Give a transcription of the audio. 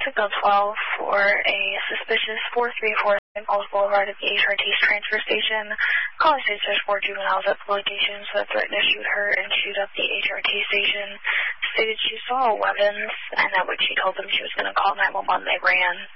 Signal 12 for a suspicious 434 St. Paul's Boulevard at the HRT's transfer station. Calling state search for juveniles at the location so that threatened to shoot her and shoot up the HRT station. Stated she saw weapons and that when she told them she was going to call 911, they ran.